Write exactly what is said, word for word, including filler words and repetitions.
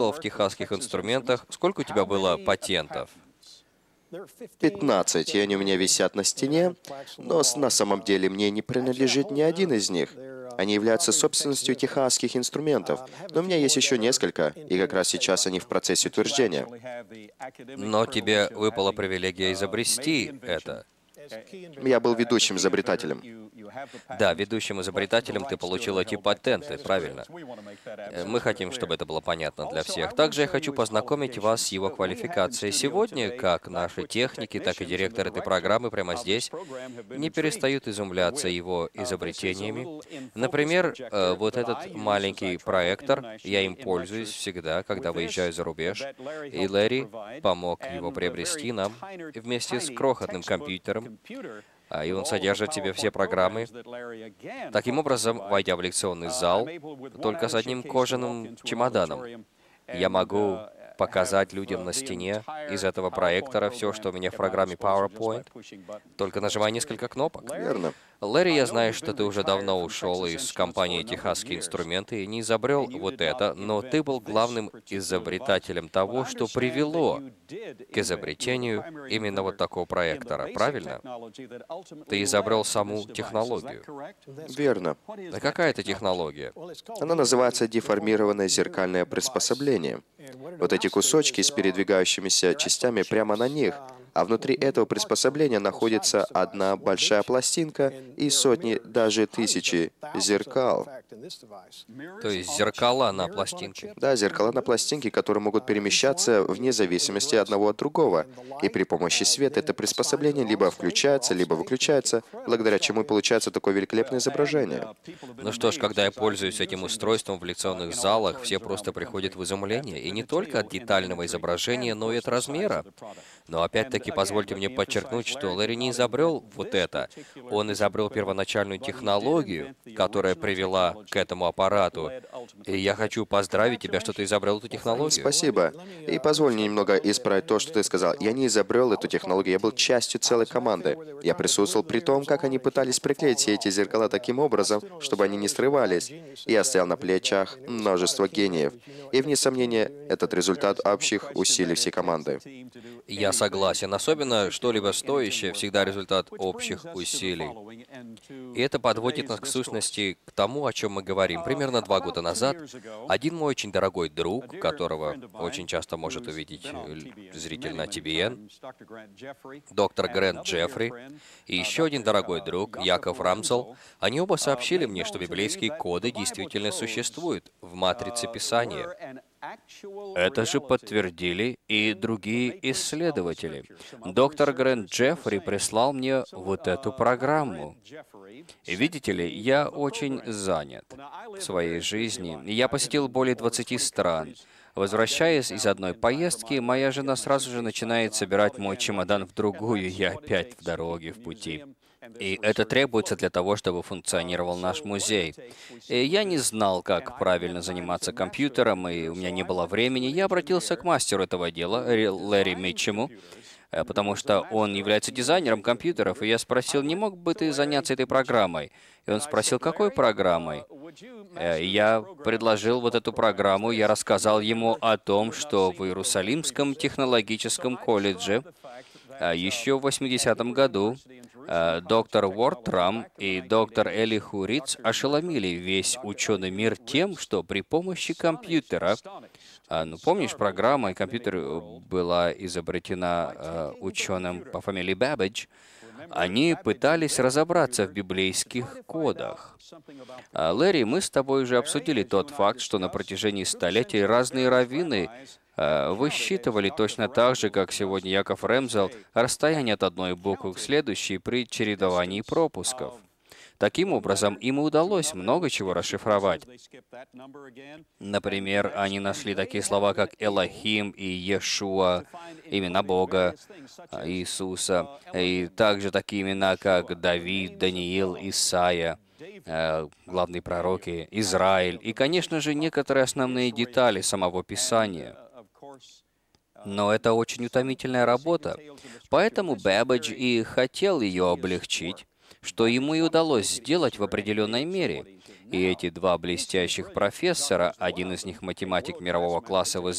работал в техасских инструментах, сколько у тебя было патентов? пятнадцать, и они у меня висят на стене, но с- на самом деле мне не принадлежит ни один из них. Они являются собственностью техасских инструментов, но у меня есть еще несколько, и как раз сейчас они в процессе утверждения. Но тебе выпала привилегия изобрести это. Я был ведущим изобретателем. Да, ведущим изобретателем ты получил эти патенты, правильно? Э, Мы хотим, чтобы это было понятно для всех. Также я хочу познакомить вас с его квалификацией. Сегодня, как наши техники, так и директор этой программы прямо здесь не перестают изумляться его изобретениями. Например, э, вот этот маленький проектор, я им пользуюсь всегда, когда выезжаю за рубеж, и Лэри помог его приобрести нам вместе с крохотным компьютером, а, и он содержит в себе все программы. Таким образом, войдя в лекционный зал, только с одним кожаным чемоданом, я могу показать людям на стене из этого проектора все, что у меня в программе PowerPoint, только нажимая несколько кнопок. Верно. Лэри, я знаю, что ты уже давно ушел из компании «Техасские инструменты» и не изобрел вот это, но ты был главным изобретателем того, что привело к изобретению именно вот такого проектора, правильно? Ты изобрел саму технологию. Верно. А какая это технология? Она называется деформированное зеркальное приспособление. Вот эти кусочки с передвигающимися частями прямо на них, а внутри этого приспособления находится одна большая пластинка и сотни, даже тысячи зеркал. То есть зеркала на пластинке. Да, зеркала на пластинке, которые могут перемещаться вне зависимости одного от другого. И при помощи света это приспособление либо включается, либо выключается, благодаря чему получается такое великолепное изображение. Ну что ж, когда я пользуюсь этим устройством в лекционных залах, все просто приходят в изумление. И не только от детального изображения, но и от размера. Но опять-таки, позвольте мне подчеркнуть, что Лэри не изобрел вот это. Он изобрел первоначальную технологию, которая привела к этому аппарату. И я хочу поздравить тебя, что ты изобрел эту технологию. Спасибо. И позволь мне немного исправить то, что ты сказал. Я не изобрел эту технологию, я был частью целой команды. Я присутствовал при том, как они пытались приклеить все эти зеркала таким образом, чтобы они не срывались. Я стоял на плечах множества гениев. И, вне сомнения, этот результат общих усилий всей команды. Я согласен. Особенно что-либо стоящее всегда результат общих усилий. И это подводит нас к сущности, к тому, о чем мы говорим. Примерно два года назад один мой очень дорогой друг, которого очень часто может увидеть э, зритель на Ти Ви Эн, доктор Грэнт Джеффри, и еще один дорогой друг, Яков Рамзел, они оба сообщили мне, что библейские коды действительно существуют в матрице Писания. Это же подтвердили и другие исследователи. Доктор Грэнт Джеффри прислал мне вот эту программу. И видите ли, я очень занят в своей жизни. Я посетил более двадцати стран. Возвращаясь из одной поездки, моя жена сразу же начинает собирать мой чемодан в другую, и я опять в дороге, в пути. И это требуется для того, чтобы функционировал наш музей. И я не знал, как правильно заниматься компьютером, и у меня не было времени. Я обратился к мастеру этого дела, Ри- Лэри Митчему, э, потому что он является дизайнером компьютеров, и я спросил, не мог бы ты заняться этой программой? И он спросил, какой программой? Э, и Я предложил вот эту программу, я рассказал ему о том, что в Иерусалимском технологическом колледже а еще в восьмидесятом году э, доктор Уортрам и доктор Элиху Риц ошеломили весь ученый мир тем, что при помощи компьютера, а, ну помнишь, программа и компьютер э, была изобретена э, ученым по фамилии Бэббидж, они пытались разобраться в библейских кодах. А, Лэри, мы с тобой уже обсудили тот факт, что на протяжении столетий разные раввины э, высчитывали точно так же, как сегодня Яков Ремзел, расстояние от одной буквы к следующей при чередовании пропусков. Таким образом, им и удалось много чего расшифровать. Например, они нашли такие слова, как Элохим и Иешуа, имена Бога, а, Иисуса, и также такие имена, как Давид, Даниил, Исаия, э, главные пророки, Израиль, и, конечно же, некоторые основные детали самого Писания. Но это очень утомительная работа, поэтому Бэббидж и хотел ее облегчить, что ему и удалось сделать в определенной мере. И эти два блестящих профессора, один из них математик мирового класса в